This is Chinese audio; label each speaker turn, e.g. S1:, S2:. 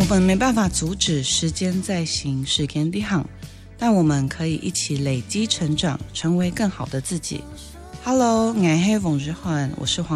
S1: 们没办法阻止时间在行，时间在行，但我们可以一起累积成长，成为更好的自己。Hello， 我是王日焕，我是黄